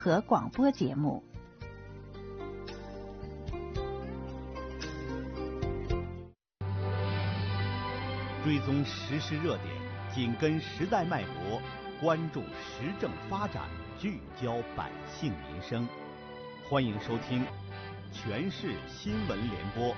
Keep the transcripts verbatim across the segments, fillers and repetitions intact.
和广播节目。 追踪时事热点，紧跟时代脉搏，关注时政发展，聚焦百姓民生。欢迎收听全市新闻联播。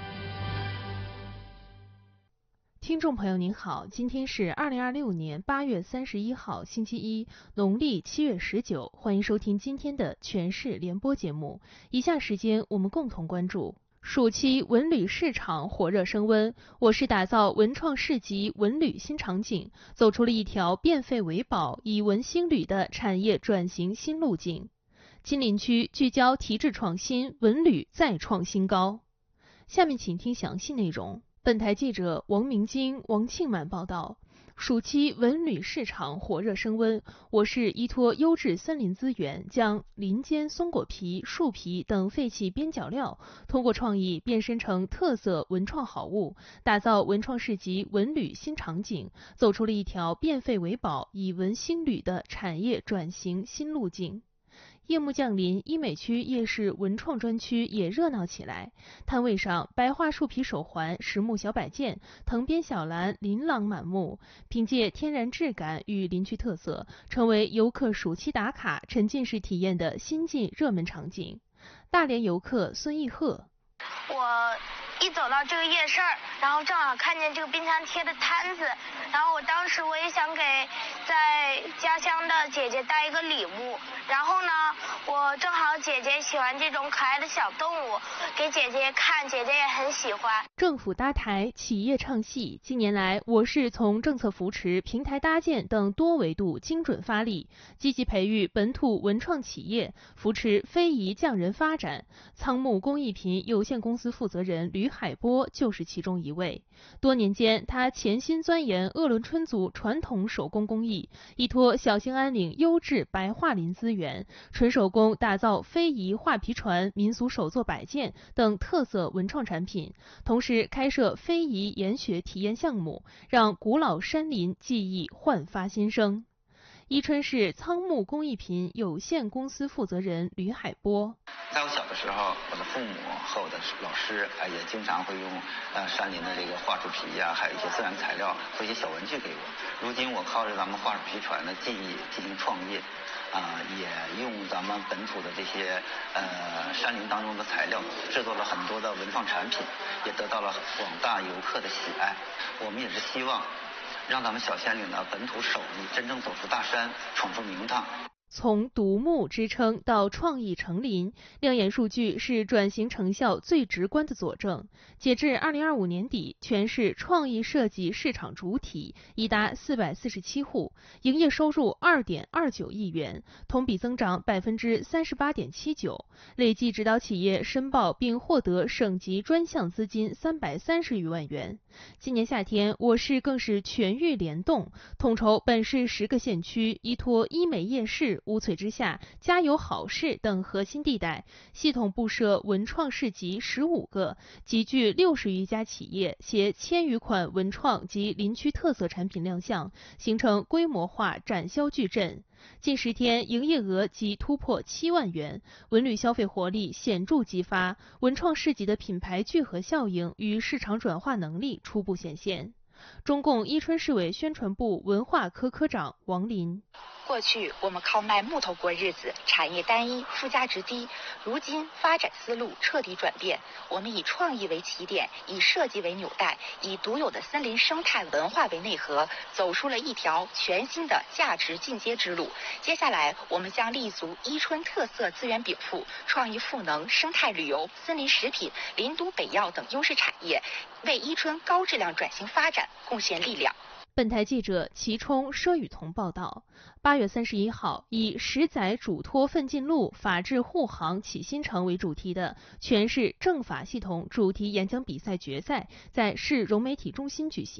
听众朋友您好，今天是二零二六年八月三十一号星期一，农历七月十九，欢迎收听今天的全市联播节目。以下时间我们共同关注暑期文旅市场火热升温，我市打造文创市集文旅新场景，走出了一条变废为宝、以文兴旅的产业转型新路径。金陵区聚焦提质创新，文旅再创新高。下面请听详细内容。本台记者王明晶、王庆满报道。暑期文旅市场火热升温，我市依托优质森林资源，将林间松果皮、树皮等废弃边角料，通过创意变身成特色文创好物，打造文创市集文旅新场景，走出了一条变废为宝、以文兴旅的产业转型新路径。夜幕降临，医美区夜市文创专区也热闹起来。摊位上，白桦树皮手环、实木小摆件、藤编小篮琳琅满目，凭借天然质感与林区特色，成为游客暑期打卡、沉浸式体验的新晋热门场景。大连游客孙义鹤： 我一走到这个夜市，然后正好看见这个冰箱贴的摊子，然后我当时我也想给在家乡的姐姐带一个礼物，然后呢，我正好姐姐喜欢这种可爱的小动物，给姐姐看，姐姐也很喜欢。 政府搭台，企业唱戏。近年来，我市从政策扶持、平台搭建等多维度精准发力，积极培育本土文创企业，扶持非遗匠人发展。仓木工艺品有限公司负责人吕海波就是其中一位。多年间，他潜心钻研鄂伦春族传统手工工艺，依托小兴安岭优质白桦林资源，纯手工打造非遗画皮船、民俗手作摆件等特色文创产品，同时开设非遗研学体验项目，让古老山林技艺焕发新生。伊春市仓木工艺品有限公司负责人吕海波： 在我小的时候，我的父母和我的老师啊，也经常会用呃山林的这个桦树皮呀、啊，还有一些自然材料做一些小文具给我。如今我靠着咱们桦树皮船的技艺进行创业，啊、呃，也用咱们本土的这些呃山林当中的材料制作了很多的文创产品，也得到了广大游客的喜爱。我们也是希望让咱们小仙岭的本土手艺真正走出大山，闯出名堂。 从独木支撑到创意成林，亮眼数据是转型成效最直观的佐证。截至二零二五年底，全市创意设计市场主体已达四百四十七户，营业收入二点二九亿元，同比增长百分之三十八点七九，累计指导企业申报并获得省级专项资金三百三十余万元。今年夏天，我市更是全域联动，统筹本市十个县区，依托医美夜市、乌翠之下、家有好市等核心地带，系统布设文创市集十五个，集聚六十余家企业，携千余款文创及林区特色产品亮相，形成规模化展销矩阵。近十天营业额即突破七万元，文旅消费活力显著激发，文创市集的品牌聚合效应与市场转化能力初步显现。中共伊春市委宣传部文化科科长王林： 过去我们靠卖木头过日子，产业单一，附加值低。如今发展思路彻底转变，我们以创意为起点，以设计为纽带，以独有的森林生态文化为内核，走出了一条全新的价值进阶之路。接下来，我们将立足伊春特色资源禀赋、创意赋能、生态旅游、森林食品、林都北药等优势产业，为伊春高质量转型发展贡献力量。 本台记者齐冲、佘雨桐报道。八月三十一号，以十载嘱托奋进路，法治护航启新城为主题的全市政法系统主题演讲比赛决赛在市融媒体中心举行。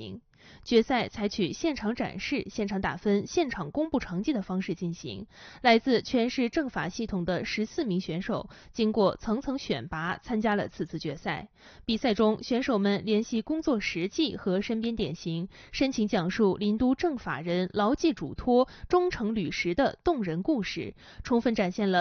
决赛采取现场展示、现场打分、现场公布成绩的方式进行。来自全市政法系统的十四名选手，经过层层选拔，参加了此次决赛。比赛中，选手们联系工作实际和身边典型，深情讲述林都政法人牢记嘱托、忠诚履实的动人故事，充分展现了